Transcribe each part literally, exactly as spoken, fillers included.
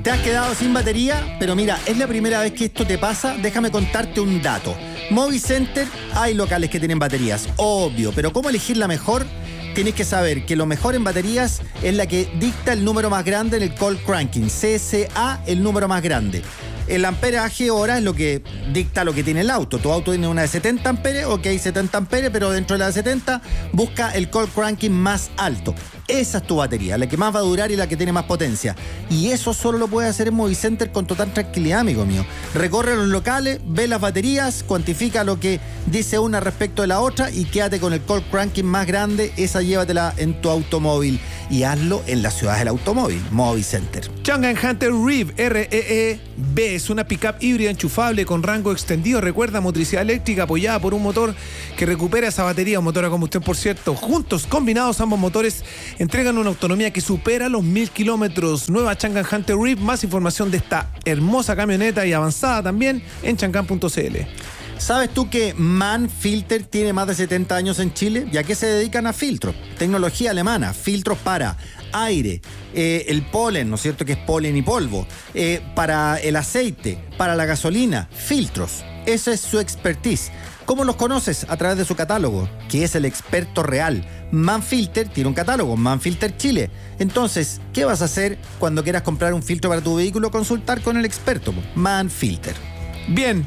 ¿Te has quedado sin batería? Pero mira, es la primera vez que esto te pasa. Déjame contarte un dato. Movicenter, hay locales que tienen baterías, obvio, pero ¿cómo elegir la mejor? Tienes que saber que lo mejor en baterías es la que dicta el número más grande en el call cranking, C S A, el número más grande. El amperaje hora es lo que dicta lo que tiene el auto. Tu auto tiene una de setenta amperes, ok, setenta amperes, pero dentro de la de setenta busca el call cranking más alto. Esa es tu batería, la que más va a durar y la que tiene más potencia. Y eso solo lo puedes hacer en Movicenter con total tranquilidad, amigo mío. Recorre los locales, ve las baterías, cuantifica lo que dice una respecto de la otra y quédate con el call cranking más grande. Esa llévatela en tu automóvil y hazlo en la ciudad del automóvil. Movicenter. Chang'an Hunter Reeve R E E B es una pickup híbrida enchufable con rango extendido. Recuerda, motricidad eléctrica apoyada por un motor que recupera esa batería, un motor a combustión, por cierto. Juntos, combinados, ambos motores entregan una autonomía que supera los mil kilómetros. Nueva Chang'an Hunter Reeve. Más información de esta hermosa camioneta y avanzada también en chang'an punto c l. ¿Sabes tú que Manfilter tiene más de setenta años en Chile? ¿Y a qué se dedican? A filtros. Tecnología alemana, filtros para aire, eh, el polen, ¿no es cierto? Que es polen y polvo, eh, para el aceite, para la gasolina, filtros. Esa es su expertise. ¿Cómo los conoces? A través de su catálogo, que es el experto real. Manfilter tiene un catálogo, Manfilter Chile. Entonces, ¿qué vas a hacer cuando quieras comprar un filtro para tu vehículo? Consultar con el experto, Manfilter. Bien,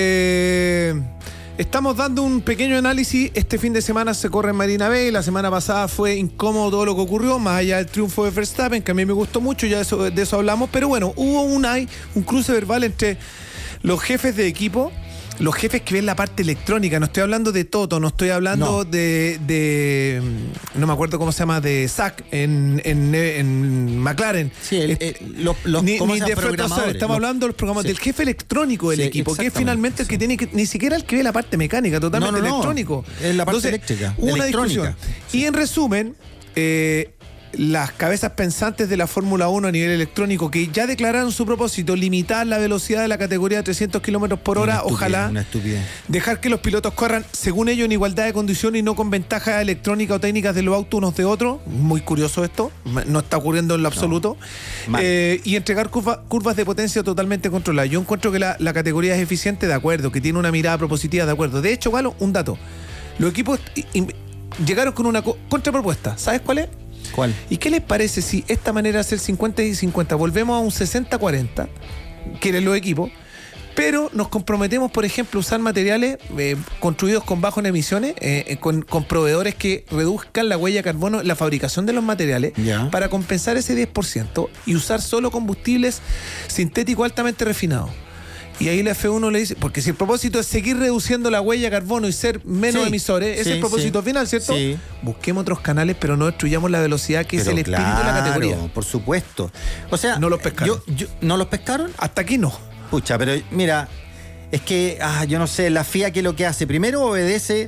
eh, estamos dando un pequeño análisis. Este fin de semana se corre en Marina Bay. La semana pasada fue incómodo todo lo que ocurrió, más allá del triunfo de Verstappen, que a mí me gustó mucho, ya de eso, de eso hablamos. Pero bueno, hubo un, un cruce verbal entre los jefes de equipo, los jefes que ven la parte electrónica. No estoy hablando de Toto, no estoy hablando no. de, de no me acuerdo cómo se llama, de Zach en, en, en McLaren. Sí, el, este, el, lo, los, ni, ¿cómo ni se de programadores? Estamos los, hablando de los programas sí. del jefe electrónico del sí, equipo, que es finalmente el que sí. tiene que, ni siquiera el que ve la parte mecánica, totalmente no, no, no. electrónico. Es la parte Entonces, eléctrica, una electrónica. Discusión. Sí. Y en resumen, eh, las cabezas pensantes de la Fórmula uno a nivel electrónico, que ya declararon su propósito, limitar la velocidad de la categoría de trescientos kilómetros por hora, una ojalá una estupidez. Dejar que los pilotos corran, según ellos, en igualdad de condiciones y no con ventajas electrónicas o técnicas de los autos unos de otros. Muy curioso esto, no está ocurriendo en lo absoluto. No. Eh, y entregar curva, curvas de potencia totalmente controladas. Yo encuentro que la, la categoría es eficiente, de acuerdo, que tiene una mirada propositiva, de acuerdo. De hecho, Galo, un dato. Los equipos llegaron con una co- contrapropuesta. ¿Sabes cuál es? ¿Cuál? ¿Y qué les parece si esta manera de hacer cincuenta y cincuenta volvemos a un sesenta cuarenta, quieren los equipos, pero nos comprometemos, por ejemplo, a usar materiales eh, construidos con bajo en emisiones, eh, con, con proveedores que reduzcan la huella de carbono en la fabricación de los materiales ya. para compensar ese diez por ciento y usar solo combustibles sintéticos altamente refinados? Y ahí la F uno le dice, porque si el propósito es seguir reduciendo la huella de carbono y ser menos sí, emisores, ese sí, es el propósito sí, final, ¿cierto? Sí. Busquemos otros canales, pero no destruyamos la velocidad que pero es el espíritu claro, de la categoría. Por supuesto. O sea, no los pescaron. Yo, yo, ¿No los pescaron? Hasta aquí no. Pucha, pero mira, es que, ah, yo no sé, la F I A, ¿qué es lo que hace? Primero obedece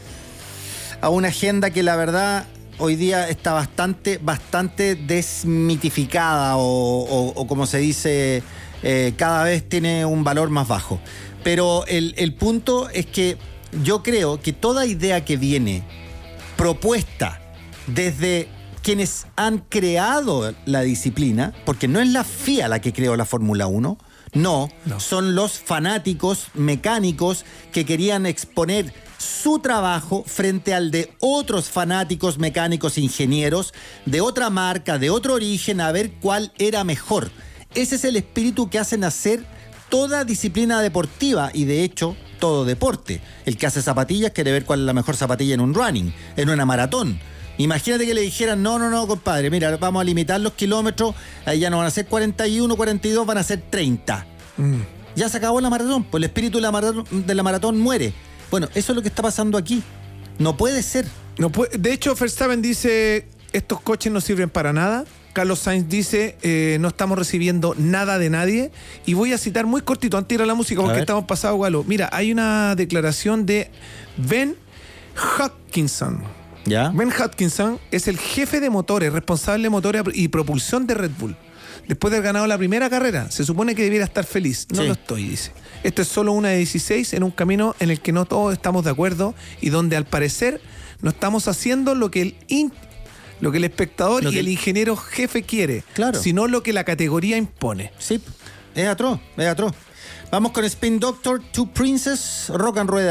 a una agenda que la verdad hoy día está bastante, bastante desmitificada o, o, o como se dice, eh, cada vez tiene un valor más bajo. Pero el, el punto es que yo creo que toda idea que viene propuesta desde quienes han creado la disciplina, porque no es la F I A la que creó la Fórmula uno, no, no, son los fanáticos mecánicos que querían exponer su trabajo frente al de otros fanáticos mecánicos ingenieros de otra marca, de otro origen, a ver cuál era mejor. Ese es el espíritu que hace nacer toda disciplina deportiva y de hecho todo deporte. El que hace zapatillas quiere ver cuál es la mejor zapatilla en un running, en una maratón. Imagínate que le dijeran, no, no, no, compadre, mira, vamos a limitar los kilómetros, ahí ya no van a ser cuarenta y uno, cuarenta y dos, van a ser treinta. Mm. Ya se acabó la maratón, pues el espíritu de la maratón, de la maratón muere. Bueno, eso es lo que está pasando aquí. No puede ser. No puede, de hecho, Verstappen dice, estos coches no sirven para nada. Carlos Sainz dice, eh, no estamos recibiendo nada de nadie. Y voy a citar muy cortito, antes de ir a la música, porque estamos pasados, Galo. Mira, hay una declaración de Ben Hodgkinson. ¿Ya? Ben Hodgkinson es el jefe de motores, responsable de motores y propulsión de Red Bull. Después de haber ganado la primera carrera, se supone que debiera estar feliz. No sí. lo estoy, dice. Esto es solo una de dieciséis en un camino en el que no todos estamos de acuerdo y donde al parecer no estamos haciendo lo que el in- lo que el espectador Lo y que- el ingeniero jefe quiere, Claro. sino lo que la categoría impone. Sí, es atroz, es atroz. Vamos con Spin Doctor, Two Princess, Rock and Rueda.